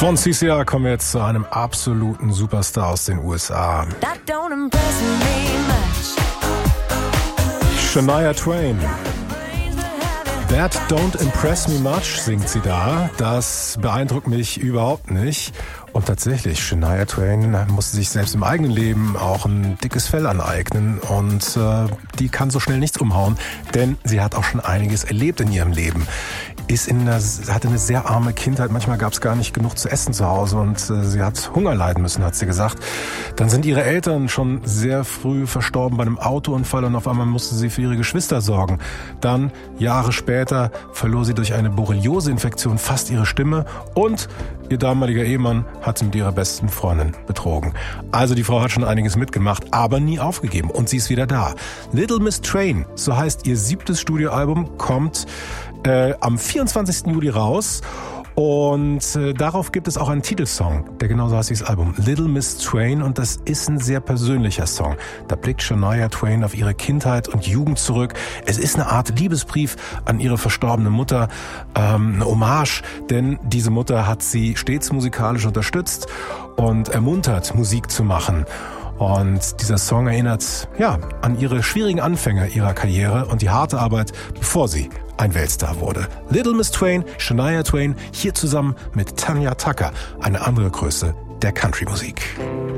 Von CCR kommen wir jetzt zu einem absoluten Superstar aus den USA. Shania Twain. That don't impress me much, singt sie da. Das beeindruckt mich überhaupt nicht. Und tatsächlich, Shania Twain musste sich selbst im eigenen Leben auch ein dickes Fell aneignen. Und die kann so schnell nichts umhauen, denn sie hat auch schon einiges erlebt in ihrem Leben. Hatte eine sehr arme Kindheit, manchmal gab es gar nicht genug zu essen zu Hause und sie hat Hunger leiden müssen, hat sie gesagt. Dann sind ihre Eltern schon sehr früh verstorben bei einem Autounfall und auf einmal musste sie für ihre Geschwister sorgen. Dann, Jahre später, verlor sie durch eine Borreliose-Infektion fast ihre Stimme und ihr damaliger Ehemann hat sie mit ihrer besten Freundin betrogen. Also die Frau hat schon einiges mitgemacht, aber nie aufgegeben und sie ist wieder da. Little Miss Twain, so heißt ihr 7. Studioalbum, kommt am 24. Juli raus und darauf gibt es auch einen Titelsong, der genauso heißt wie das Album, Little Miss Twain, und das ist ein sehr persönlicher Song. Da blickt Shania Twain auf ihre Kindheit und Jugend zurück. Es ist eine Art Liebesbrief an ihre verstorbene Mutter, eine Hommage, denn diese Mutter hat sie stets musikalisch unterstützt und ermuntert, Musik zu machen. Und dieser Song erinnert an ihre schwierigen Anfänge ihrer Karriere und die harte Arbeit, bevor sie ein Weltstar wurde. Little Miss Twain, Shania Twain, hier zusammen mit Tanya Tucker, eine andere Größe der Country-Musik.